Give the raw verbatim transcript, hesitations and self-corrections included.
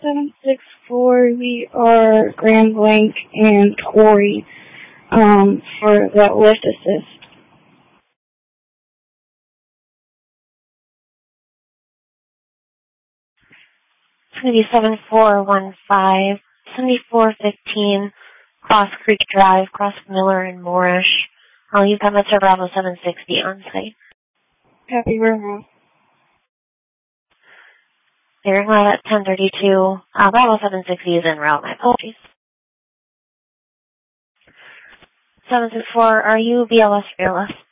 seven six four, we are Grand Blanc and Corey um, for that lift assist. It's going to be seven four one five, seventy-four fifteen, Cross Creek Drive, Cross Miller and Moorish. Uh, you've got Metro Bravo seven sixty on site. Happy warehouse. Clearing out at ten thirty-two. Uh, Bravo seven sixty is en route. My apologies. seven six four, are you B L S or A L S?